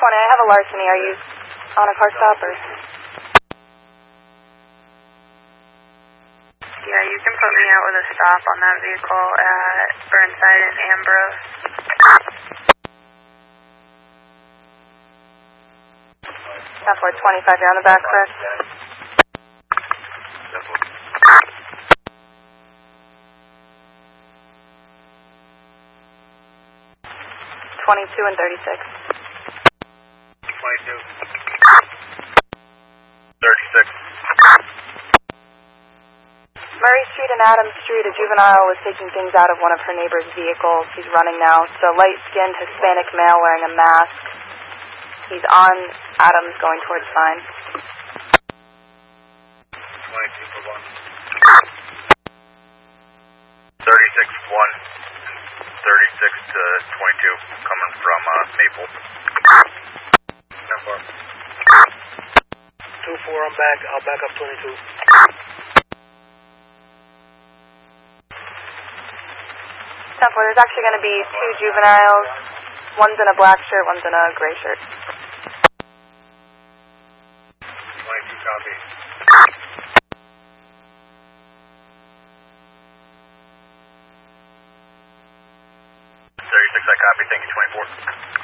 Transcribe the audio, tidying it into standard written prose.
I have a larceny. Are you on a car stop or? Yeah, you can put me out with a stop on that vehicle at Burnside and Ambrose. That's where 25, you're on the back, correct? 22 and 36. 22. 36. Murray Street and Adams Street, a juvenile was taking things out of one of her neighbor's vehicles. He's running now. It's a light-skinned Hispanic male wearing a mask. He's on Adams going towards Vine. 22 for 1. 36 1. 36 to 22 coming from Maple. 2-4, I'm back. I'll back up 22. There's actually going to be two juveniles. One's in a black shirt, one's in a gray shirt. 22 copy. 36 I copy. Thank you, 24.